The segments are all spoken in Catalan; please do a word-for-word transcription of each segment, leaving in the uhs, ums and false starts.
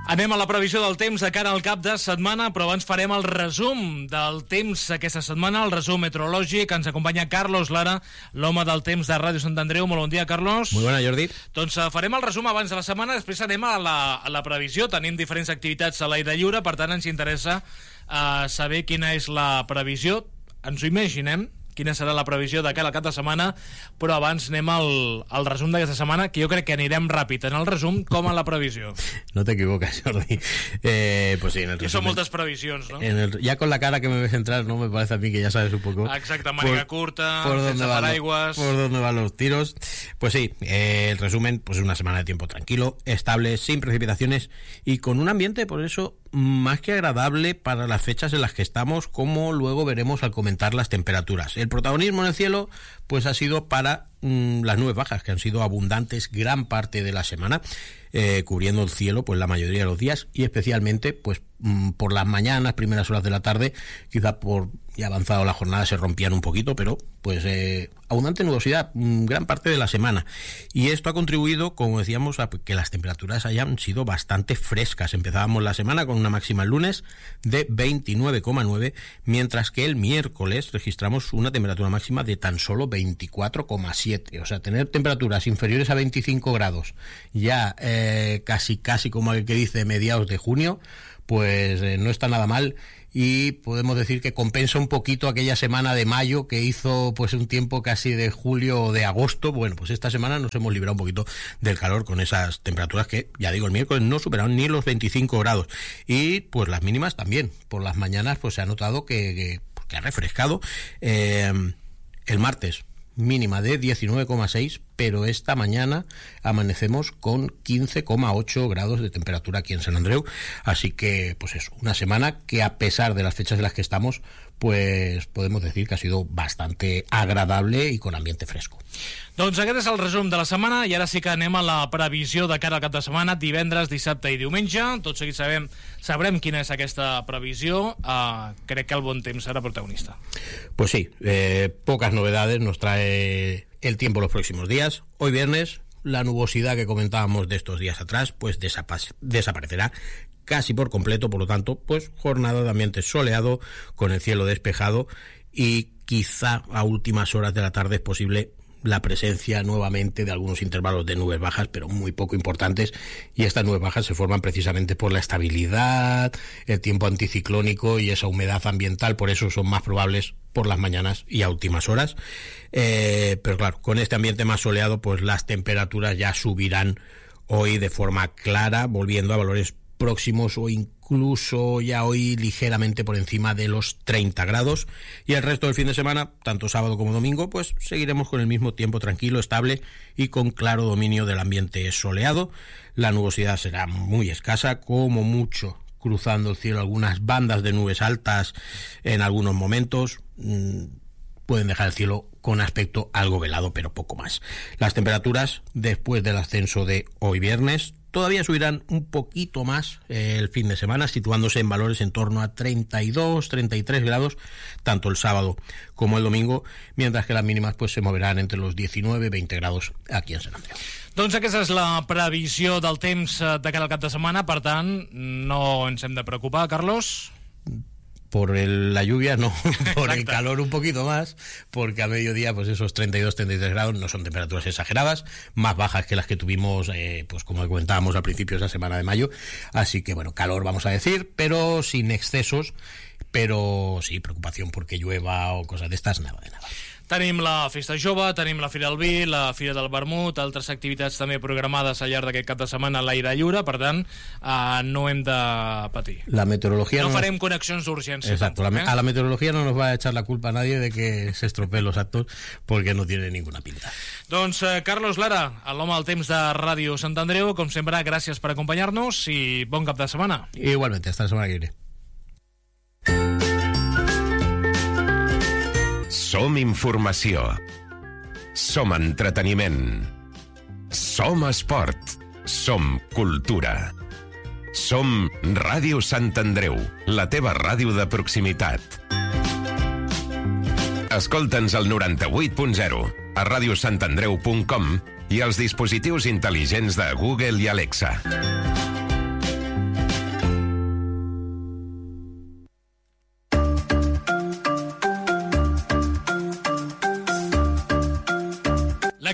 Anem a la previsió del temps de cara al cap de setmana, però abans farem el resum del temps aquesta setmana, el resum meteorològic. Ens acompanya Carlos Lara, l'home del temps de Ràdio Sant Andreu. Molt bon dia, Carlos. Muy bona, Jordi. Doncs uh, farem el resum abans de la setmana, després anem a la, a la previsió. Tenim diferents activitats a l'aire lliure, per tant ens interessa uh, saber quina és la previsió. Ens ho imaginem, quina serà la previsió de cara al cap de setmana, però abans anem al, al resum d'aquesta setmana, que jo crec que anirem ràpid en el resum com en la previsió. No te equivocas, Jordi. Eh, pues sí, en el que resumen, son moltes previsions, ¿no? En el, ya con la cara que me ves entrar, no me parece a mí que ya sabes un poco. Exacte, màniga curta, por sense dónde paraigües. Por dónde van los tiros. Pues sí, eh, el resumen, pues es una semana de tiempo tranquilo, estable, sin precipitaciones y con un ambiente, por eso, más que agradable para las fechas en las que estamos, como luego veremos al comentar las temperaturas. El protagonismo en el cielo pues ha sido para mmm, las nubes bajas, que han sido abundantes gran parte de la semana, eh, cubriendo el cielo pues la mayoría de los días, y especialmente pues mmm, por las mañanas, primeras horas de la tarde, quizá por ya avanzado la jornada se rompían un poquito, pero pues eh, abundante nubosidad mmm, gran parte de la semana, y esto ha contribuido, como decíamos, a que las temperaturas hayan sido bastante frescas. Empezábamos la semana con una máxima el lunes de veintinueve coma nueve, mientras que el miércoles registramos una temperatura máxima de tan solo veinticuatro coma siete, o sea, tener temperaturas inferiores a veinticinco grados ya eh, casi casi como el que dice mediados de junio, pues eh, no está nada mal, y podemos decir que compensa un poquito aquella semana de mayo que hizo pues un tiempo casi de julio o de agosto. Bueno, pues esta semana nos hemos librado un poquito del calor con esas temperaturas que, ya digo, el miércoles no superaron ni los veinticinco grados, y pues las mínimas también, por las mañanas pues se ha notado que, que, que ha refrescado. eh, el martes mínima de diecinueve coma seis, pero esta mañana amanecemos con quince coma ocho grados de temperatura aquí en Sant Andreu, así que pues eso, una semana que a pesar de las fechas en las que estamos, pues podemos decir que ha sido bastante agradable y con ambiente fresco. Doncs aquest és el resum de la setmana, i ara sí que anem a la previsió de cara al cap de setmana, divendres, dissabte i diumenge. Tot seguit sabem, sabrem quina és aquesta previsió. Uh, crec que el bon temps serà protagonista. Pues sí, eh, pocas novedades nos trae el tiempo los próximos días. Hoy viernes, la nubosidad que comentábamos de estos días atrás, pues desapa- desaparecerá casi por completo, por lo tanto, pues jornada de ambiente soleado, con el cielo despejado, y quizá a últimas horas de la tarde es posible la presencia nuevamente de algunos intervalos de nubes bajas, pero muy poco importantes, y estas nubes bajas se forman precisamente por la estabilidad, el tiempo anticiclónico y esa humedad ambiental, por eso son más probables por las mañanas y a últimas horas. Eh, pero claro, con este ambiente más soleado, pues las temperaturas ya subirán hoy de forma clara, volviendo a valores próximos o incluso ya hoy ligeramente por encima de los treinta grados, y el resto del fin de semana, tanto sábado como domingo, pues seguiremos con el mismo tiempo tranquilo, estable y con claro dominio del ambiente soleado. La nubosidad será muy escasa, como mucho cruzando el cielo algunas bandas de nubes altas en algunos momentos. Mmm, pueden dejar el cielo con aspecto algo velado, pero poco más. Las temperaturas, después del ascenso de hoy viernes, todavía subirán un poquito más eh, el fin de semana, situándose en valores en torno a treinta y dos, treinta y tres grados, tanto el sábado como el domingo, mientras que las mínimas pues se moverán entre los diecinueve y veinte grados aquí en Sant Andreu. Doncs aquesta és la previsió del temps de cara al cap de setmana, per tant, no ens hem de preocupar, Carlos. Por el, la lluvia no, por el calor un poquito más, porque a mediodía pues esos treinta y dos, treinta y tres grados no son temperaturas exageradas, más bajas que las que tuvimos eh, pues como comentábamos al principio de esa semana de mayo, así que bueno, calor vamos a decir, pero sin excesos, pero sí, preocupación porque llueva o cosas de estas, nada de nada. Tenim la Festa Jove, tenim la Fira del Vi, la Fira del Vermut, altres activitats també programades al llarg d'aquest cap de setmana a l'aire lliure, per tant, eh, no hem de patir. La meteorología no no farem connexions d'urgència. Exacto, tampoc, la, eh? a la meteorología no nos va a echar la culpa a nadie de que se estropeen los actos, porque no tiene ninguna pinta. Doncs eh, Carlos Lara, l'home del temps de Ràdio Sant Andreu, com sempre, gràcies per acompanyar-nos i bon cap de setmana. Igualmente, hasta la semana que viene. Som informació. Som entreteniment. Som esport. Som cultura. Som Ràdio Sant Andreu, la teva ràdio de proximitat. Escolta'ns al noranta-vuit punt zero, a radiosantandreu punt com i als dispositius intel·ligents de Google i Alexa.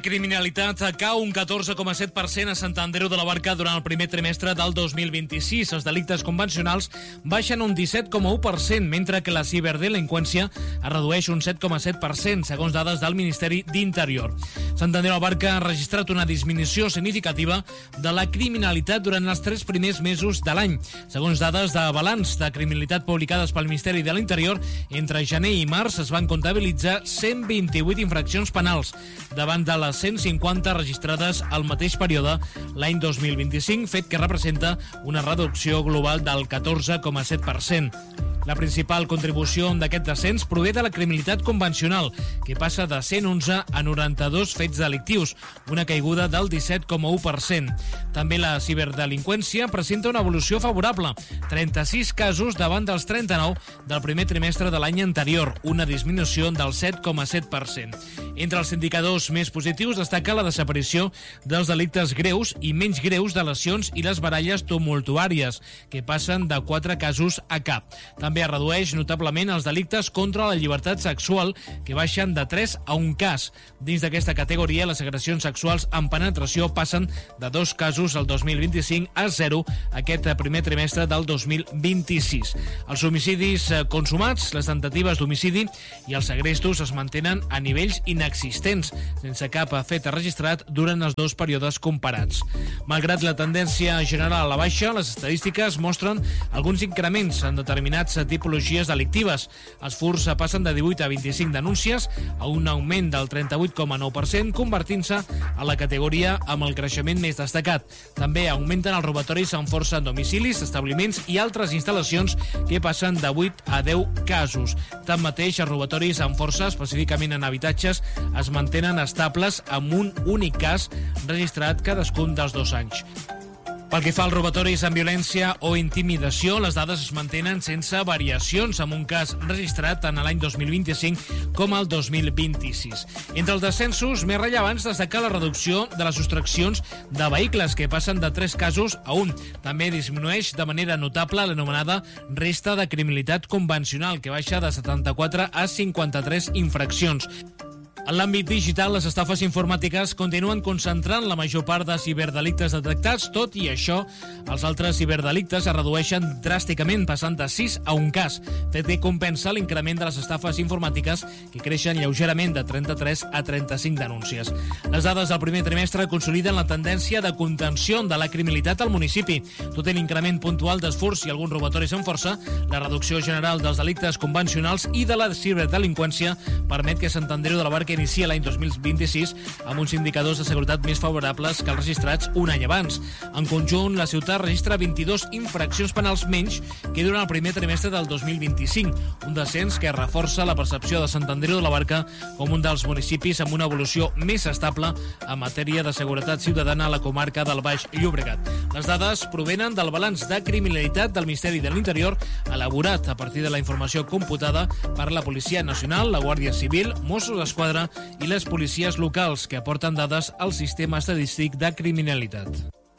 La criminalitat cau un catorze coma set per cent a Sant Andreu de la Barca durant el primer trimestre del dos mil vint-i-sis. Els delictes convencionals baixen un disset coma u per cent, mentre que la ciberdelinqüència es redueix un set coma set per cent, segons dades del Ministeri d'Interior. Sant Andreu de la Barca ha registrat una disminució significativa de la criminalitat durant els tres primers mesos de l'any. Segons dades de balanç de criminalitat publicades pel Ministeri de l'Interior, entre gener i març es van comptabilitzar cent vint-i-vuit infraccions penals, davant de les cent cinquanta registrades al mateix període l'any dos mil vint-i-cinc, fet que representa una reducció global del catorze coma set per cent. La principal contribució d'aquest descens prové de la criminalitat convencional, que passa de cent onze a noranta-dos fets delictius, una caiguda del disset coma u per cent. També la ciberdelinqüència presenta una evolució favorable, trenta-sis casos davant dels trenta-nou del primer trimestre de l'any anterior, una disminució del set coma set per cent. Entre els indicadors més positius destaca la desaparició dels delictes greus i menys greus de lesions i les baralles tumultuàries, que passen de quatre casos a cap. També es redueix notablement els delictes contra la llibertat sexual, que baixen de tres a un cas. Dins d'aquesta categoria, les agressions sexuals amb penetració passen de dos casos el dos mil vint-i-cinc a zero aquest primer trimestre del dos mil vint-i-sis. Els homicidis consumats, les tentatives d'homicidi i els segrestos es mantenen a nivells inexistents, sense cap fet registrat durant els dos períodes comparats. Malgrat la tendència general a la baixa, les estadístiques mostren alguns increments en determinats tipologies delictives. Els furts passen de divuit a vint-i-cinc denúncies, a un augment del trenta-vuit coma nou per cent, convertint-se a la categoria amb el creixement més destacat. També augmenten els robatoris amb força en domicilis, establiments i altres instal·lacions, que passen de vuit a deu casos. Tanmateix, els robatoris amb força, específicament en habitatges, es mantenen estables amb un únic cas registrat cadascun dels dos anys. Pel que fa als robatoris amb violència o intimidació, les dades es mantenen sense variacions, amb un cas registrat tant a l'any dos mil vint-i-cinc com al dos mil vint-i-sis. Entre els descensos més rellevants destaca la reducció de les sostraccions de vehicles, que passen de tres casos a un. També disminueix de manera notable l'anomenada resta de criminalitat convencional, que baixa de setanta-quatre a cinquanta-tres infraccions. En l'àmbit digital, les estafes informàtiques continuen concentrant la major part de ciberdelictes detectats. Tot i això, els altres ciberdelictes es redueixen dràsticament, passant de sis a un cas, fet que compensa l'increment de les estafes informàtiques, que creixen lleugerament de trenta-tres a trenta-cinc denúncies. Les dades del primer trimestre consoliden la tendència de contenció de la criminalitat al municipi. Tot i l'increment puntual d'esforç i alguns robatoris amb força, la reducció general dels delictes convencionals i de la ciberdelinqüència permet que Sant Andreu de la Barca que inicia l'any dos mil vint-i-sis amb uns indicadors de seguretat més favorables que els registrats un any abans. En conjunt, la ciutat registra vint-i-dos infraccions penals menys que durant el primer trimestre del dos mil vint-i-cinc, un descens que reforça la percepció de Sant Andreu de la Barca com un dels municipis amb una evolució més estable en matèria de seguretat ciutadana a la comarca del Baix Llobregat. Les dades provenen del balanç de criminalitat del Ministeri de l'Interior, elaborat a partir de la informació computada per la Policia Nacional, la Guàrdia Civil, Mossos d'Esquadra i les policies locals, que aporten dades al sistema estadístic de criminalitat.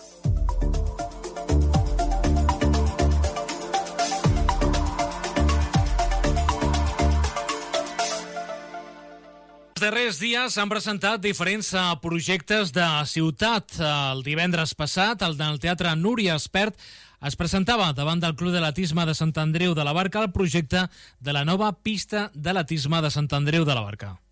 Els darrers dies s'han presentat diferents projectes de ciutat. El divendres passat, el del Teatre Núria Espert es presentava davant del Club d'Atletisme de Sant Andreu de la Barca el projecte de la nova pista d'atletisme de Sant Andreu de la Barca.